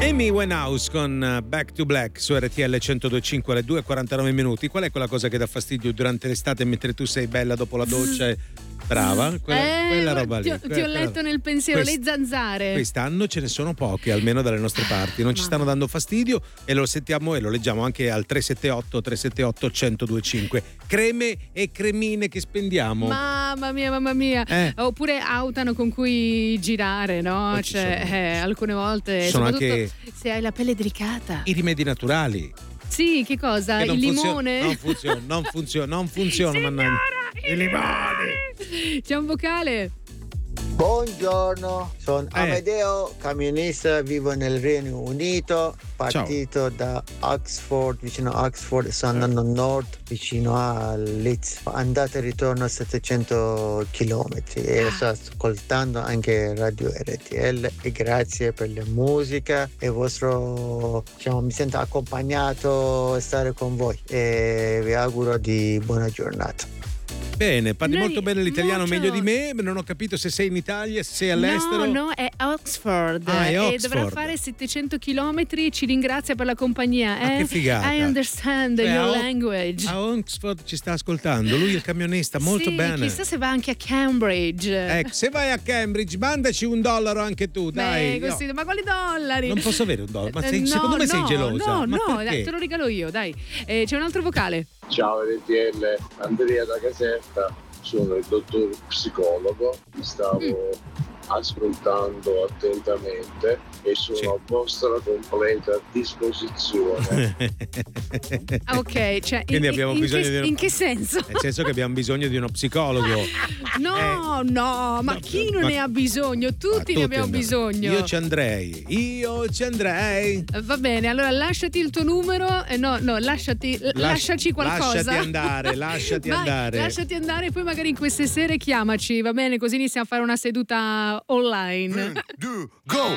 Amy Winehouse con Back to Black su RTL 102.5 alle 2:49 minuti. Qual è quella cosa che dà fastidio durante l'estate mentre tu sei bella dopo la doccia? Brava, quella roba lì. Ti ho letto nel pensiero, le zanzare. Quest'anno ce ne sono poche, almeno dalle nostre parti. Non ci stanno dando fastidio e lo sentiamo e lo leggiamo anche al 378 1025. Creme e cremine che spendiamo. Mamma mia. Oppure autano con cui girare, no? Cioè, alcune volte, sono soprattutto anche se hai la pelle delicata. I rimedi naturali. Sì, che cosa? Che il limone? Non funziona, mannaggia. I limoni. C'è un vocale. Buongiorno, sono Amedeo, camionista, vivo nel Regno Unito, partito da Oxford, vicino a Oxford, sto andando a nord, vicino a Leeds, andata e ritorno a 700 km e sto ascoltando anche Radio RTL e grazie per la musica e vostro, mi sento accompagnato a stare con voi e vi auguro di buona giornata. Bene, parli molto bene l'italiano, meglio di me. Non ho capito se sei in Italia, se sei all'estero. No, è Oxford. È Oxford. E dovrà fare 700 chilometri. Ci ringrazia per la compagnia. Che figata. I understand your language. A Oxford ci sta ascoltando. Lui è il camionista, molto bene. Chissà se va anche a Cambridge. Ecco, se vai a Cambridge, mandaci $1 anche tu, dai. Così, ma quali dollari? Non posso avere $1, ma secondo me sei gelosa. No, dai, te lo regalo io, dai. C'è un altro vocale. Ciao RTL, Andrea da Caserta, sono il dottor psicologo, vi stavo ascoltando attentamente e sono a vostra completa disposizione. Ok, cioè quindi abbiamo bisogno in che senso? Nel senso che abbiamo bisogno di uno psicologo. No, ma chi non ne ha bisogno? Tutti ne abbiamo bisogno. Io ci andrei. Va bene, allora lasciati il tuo numero. Lasciaci qualcosa. Lasciati andare. Lasciati andare e poi magari in queste sere chiamaci, va bene? Così iniziamo a fare una seduta online. Go!